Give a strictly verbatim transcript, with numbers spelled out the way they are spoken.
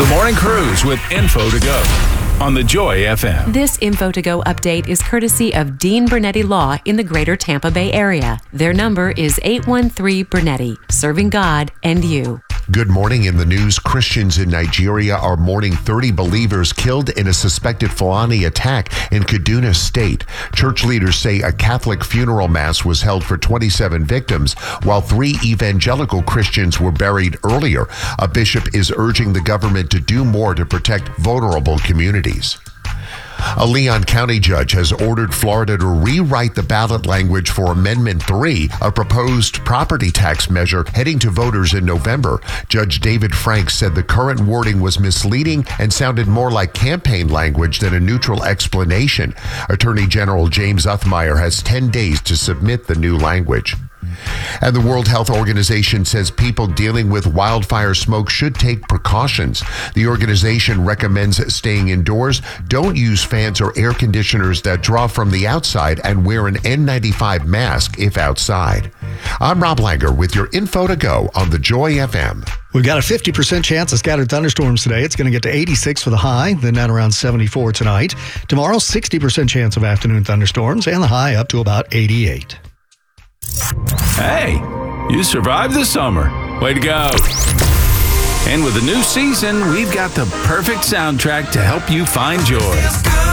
The Morning Cruise with Info to Go on the Joy F M. This Info to Go update is courtesy of Dean Bernetti Law in the greater Tampa Bay area. Their number is eight one three Bernetti, serving God and you. Good morning. In the news, Christians in Nigeria are mourning thirty believers killed in a suspected Fulani attack in Kaduna State. Church leaders say a Catholic funeral mass was held for twenty-seven victims, while three evangelical Christians were buried earlier. A bishop is urging the government to do more to protect vulnerable communities. A Leon County judge has ordered Florida to rewrite the ballot language for Amendment three, a proposed property tax measure heading to voters in November. Judge David Frank said the current wording was misleading and sounded more like campaign language than a neutral explanation. Attorney General James Uthmeier has ten days to submit the new language. And the World Health Organization says people dealing with wildfire smoke should take precautions. The organization recommends staying indoors, don't use fans or air conditioners that draw from the outside, and wear an N ninety-five mask if outside. I'm Rob Langer with your Info to Go on the Joy F M. We've got a fifty percent chance of scattered thunderstorms today. It's going to get to eighty-six for the high, then down around seventy-four tonight. Tomorrow, sixty percent chance of afternoon thunderstorms, and the high up to about eighty-eight. Hey, you survived the summer. Way to go. And with the new season, we've got the perfect soundtrack to help you find joy.